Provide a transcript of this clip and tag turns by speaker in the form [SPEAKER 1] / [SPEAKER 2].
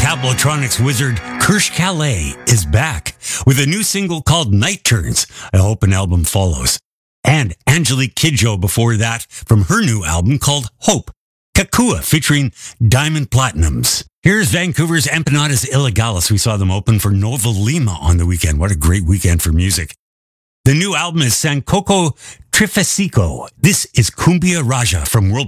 [SPEAKER 1] Tablatronics wizard Kirsch Calais is back with a new single called Night Turns. I hope an album follows. And Angelique Kidjo before that from her new album called Hope. Kakua featuring Diamond Platinums. Here's Vancouver's Empanadas Ilegales. We saw them open for Nova Lima on the weekend. What a great weekend for music. The new album is Sancoco Trifesico. This is Cumbia Raja from World